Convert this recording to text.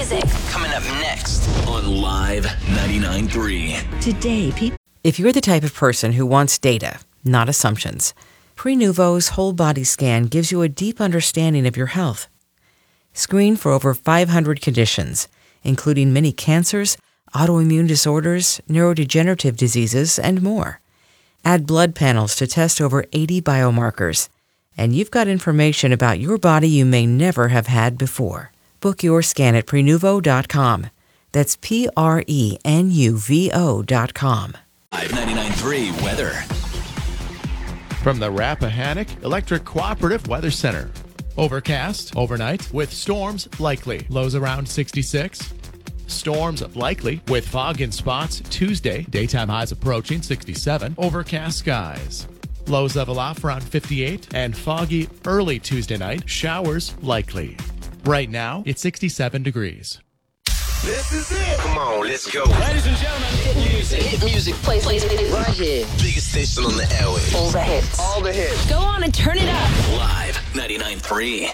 music. Coming up next on Live 99.3. Today, people. If you're the type of person who wants data, not assumptions, Prenuvo's whole body scan gives you a deep understanding of your health. Screen for over 500 conditions, including many cancers, autoimmune disorders, neurodegenerative diseases, and more. Add blood panels to test over 80 biomarkers, and you've got information about your body you may never have had before. Book your scan at Prenuvo.com. That's Prenuvo.com. Live 99.3 weather. From the Rappahannock Electric Cooperative Weather Center. Overcast overnight with storms likely. Lows around 66. Storms likely with fog in spots Tuesday. Daytime highs approaching 67. Overcast skies. Lows level off around 58 and foggy early Tuesday night. Showers likely. Right now, it's 67 degrees. This is it. Come on, let's go. Ladies and gentlemen, hit music. Hit music. Play right here. Biggest station on the airwaves. All the hits. All the hits. Go on and turn it up. Live 99.3.